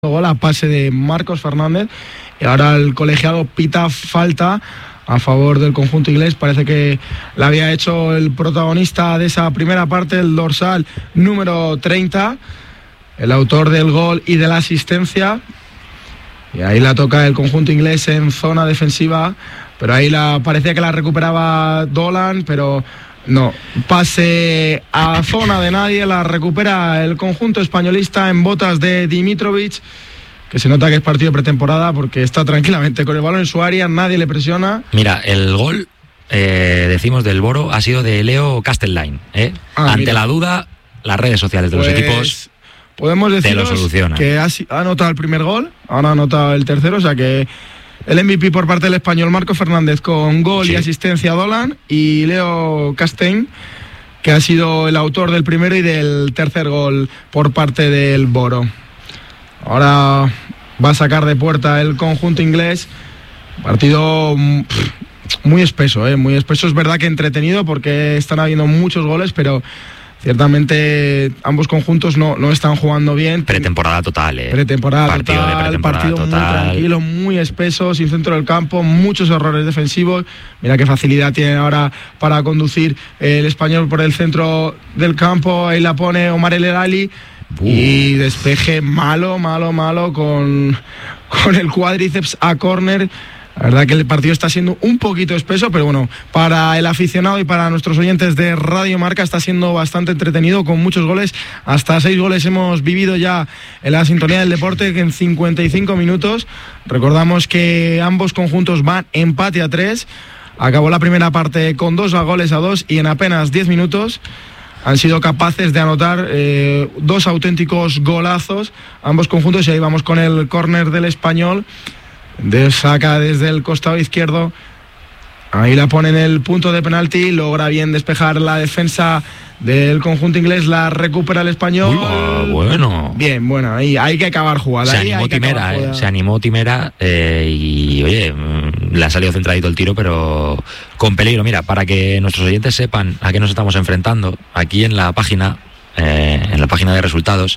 gol a pase de Marcos Fernández, y ahora el colegiado pita falta a favor del conjunto inglés. Parece que la había hecho el protagonista de esa primera parte, el dorsal número 30, el autor del gol y de la asistencia, y ahí la toca el conjunto inglés en zona defensiva, pero ahí parecía que la recuperaba Dolan, pero no, pase a zona de nadie, la recupera el conjunto españolista en botas de Dimitrovic, que se nota que es partido de pretemporada porque está tranquilamente con el balón en su área, nadie le presiona. Mira, el gol, decimos del Boro, ha sido de Leo Castelline. Ante la duda, las redes sociales de los equipos podemos te lo solucionan. Que ha anotado el primer gol, ahora ha anotado el tercero, o sea que el MVP por parte del español Marcos Fernández con gol y asistencia a Dolan, y Leo Castelline, que ha sido el autor del primero y del tercer gol por parte del Boro. Ahora va a sacar de puerta el conjunto inglés. Partido muy espeso, muy espeso. Es verdad que entretenido porque están habiendo muchos goles, pero ciertamente ambos conjuntos no están jugando bien. Pretemporada total, Pretemporada partido total, de pretemporada partido total. muy tranquilo, muy espeso, sin centro del campo, muchos errores defensivos. Mira qué facilidad tiene ahora para conducir el español por el centro del campo. Ahí la pone Omar El Helali. Y despeje malo con el cuádriceps a córner. La verdad que el partido está siendo un poquito espeso, pero bueno, para el aficionado y para nuestros oyentes de Radio Marca está siendo bastante entretenido, con muchos goles. Hasta 6 goles hemos vivido ya en la sintonía del deporte, que en 55 minutos. Recordamos que ambos conjuntos van empate a 3. Acabó la primera parte con 2-2 y en apenas 10 minutos han sido capaces de anotar 2 auténticos golazos ambos conjuntos. Y ahí vamos con el córner del español, saca desde el costado izquierdo, ahí la pone en el punto de penalti, logra bien despejar la defensa del conjunto inglés, la recupera el español. Bueno. Bien, bueno, ahí hay que acabar jugada. Se animó Timera, y oye, le ha salido centradito el tiro, pero con peligro. Mira, para que nuestros oyentes sepan a qué nos estamos enfrentando, aquí en la página de resultados,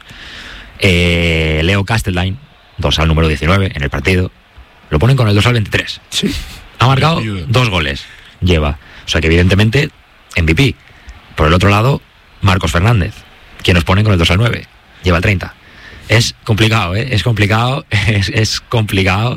Leo Castelline, dorsal número 19 en el partido, lo ponen con el dorsal 23. Sí. Ha marcado 2 goles. Lleva. O sea que evidentemente MVP. Por el otro lado, Marcos Fernández, quien nos pone con el dorsal 9. Lleva el 30. Es complicado, es complicado. Es complicado.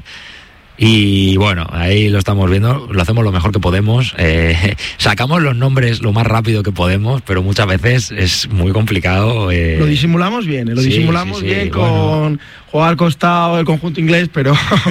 Y bueno, ahí lo estamos viendo, lo hacemos lo mejor que podemos, sacamos los nombres lo más rápido que podemos, pero muchas veces es muy complicado. Lo disimulamos bien, bien con jugar al costado del conjunto inglés, pero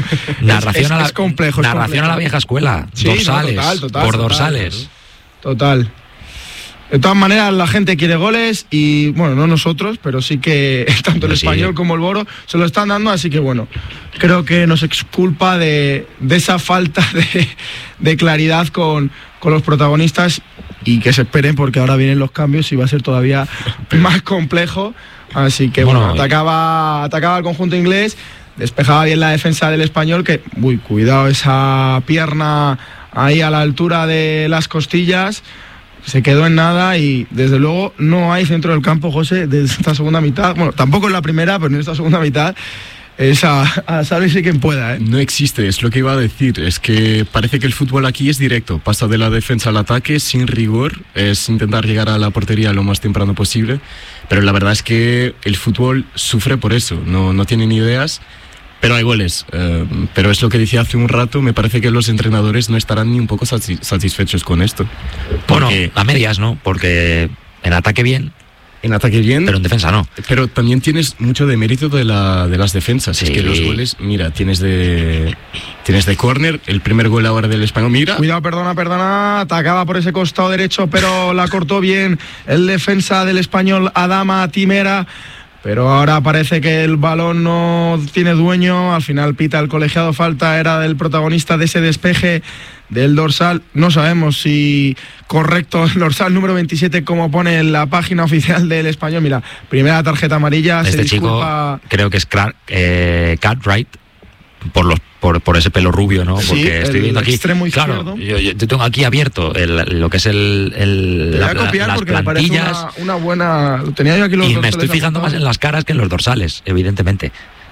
es complejo. Narración a la vieja escuela, sí, dorsales, por dorsales. Total. De todas maneras, la gente quiere goles y, bueno, no nosotros, pero sí que tanto el español como el Boro se lo están dando, así que, bueno, creo que nos exculpa de esa falta de claridad con los protagonistas, y que se esperen porque ahora vienen los cambios y va a ser todavía más complejo. Así que, bueno, atacaba el conjunto inglés, despejaba bien la defensa del español, que, cuidado esa pierna ahí a la altura de las costillas. Se quedó en nada y desde luego no hay centro del campo, José, de esta segunda mitad. Bueno, tampoco en la primera, pero en esta segunda mitad es a sálvese quien pueda. No existe, es lo que iba a decir. Es que parece que el fútbol aquí es directo. Pasa de la defensa al ataque sin rigor. Es intentar llegar a la portería lo más temprano posible. Pero la verdad es que el fútbol sufre por eso. No tienen ideas. Pero hay goles, pero es lo que decía hace un rato, me parece que los entrenadores no estarán ni un poco satisfechos con esto. Bueno, a medias, ¿no? Porque en ataque bien, pero en defensa no. Pero también tienes mucho de mérito de las defensas. Sí. Es que los goles, mira, tienes de córner, el primer gol ahora del español, mira. Cuidado, perdona, atacaba por ese costado derecho, pero la cortó bien el defensa del español, Adama Timera. Pero ahora parece que el balón no tiene dueño. Al final pita el colegiado falta, era del protagonista de ese despeje del dorsal. No sabemos si correcto el dorsal número 27, como pone en la página oficial del español. Mira, primera tarjeta amarilla. Este chico creo que es Cartwright, por ese pelo rubio, ¿no? Porque sí, estoy viendo aquí, extremo izquierdo. Claro, yo tengo aquí abierto lo que es las plantillas. Una buena. Tenía yo aquí los y me estoy fijando más en las caras que en los dorsales, evidentemente.